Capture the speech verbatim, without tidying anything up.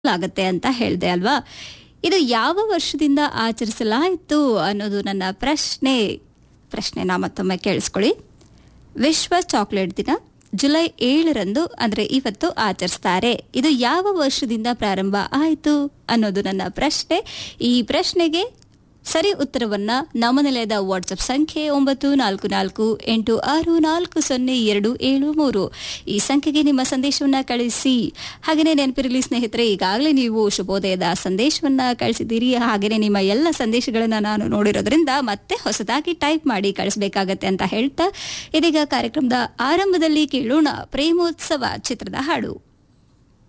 ಆಗುತ್ತೆ ಅಂತ ಹೇಳಿದೆ ಅಲ್ವಾ. ಇದು ಯಾವ ವರ್ಷದಿಂದ ಆಚರಿಸಲಾಯಿತು ಅನ್ನೋದು ನನ್ನ ಪ್ರಶ್ನೆ. ಪ್ರಶ್ನೆನ ಮತ್ತೊಮ್ಮೆ ಕೇಳಿಸ್ಕೊಳ್ಳಿ. ವಿಶ್ವ ಚಾಕ್ಲೇಟ್ ದಿನ ಜುಲೈ ಏಳರಂದು ಅಂದರೆ ಇವತ್ತು ಆಚರಿಸ್ತಾರೆ. ಇದು ಯಾವ ವರ್ಷದಿಂದ ಪ್ರಾರಂಭ ಆಯಿತು ಅನ್ನೋದು ನನ್ನ ಪ್ರಶ್ನೆ. ಈ ಪ್ರಶ್ನೆಗೆ ಸರಿ ಉತ್ತರವನ್ನ ನಮ್ಮ ನಿಲಯದ ವಾಟ್ಸಪ್ ಸಂಖ್ಯೆ ಒಂಬತ್ತು ನಾಲ್ಕು ನಾಲ್ಕು ಎಂಟು ಆರು ನಾಲ್ಕು ಸೊನ್ನೆ ಎರಡು ಏಳು ಮೂರು ಈ ಸಂಖ್ಯೆಗೆ ನಿಮ್ಮ ಸಂದೇಶವನ್ನ ಕಳಿಸಿ. ಹಾಗೆಯೇ ನೆನಪಿರಲಿ ಸ್ನೇಹಿತರೆ, ಈಗಾಗಲೇ ನೀವು ಶುಭೋದಯದ ಸಂದೇಶವನ್ನ ಕಳಿಸಿದ್ದೀರಿ. ಹಾಗೆಯೇ ನಿಮ್ಮ ಎಲ್ಲ ಸಂದೇಶಗಳನ್ನ ನಾನು ನೋಡಿರೋದ್ರಿಂದ ಮತ್ತೆ ಹೊಸದಾಗಿ ಟೈಪ್ ಮಾಡಿ ಕಳಿಸಬೇಕಾಗತ್ತೆ ಅಂತ ಹೇಳ್ತಾ ಇದೀಗ ಕಾರ್ಯಕ್ರಮದ ಆರಂಭದಲ್ಲಿ ಕೇಳೋಣ ಪ್ರೇಮೋತ್ಸವ ಚಿತ್ರದ ಹಾಡು.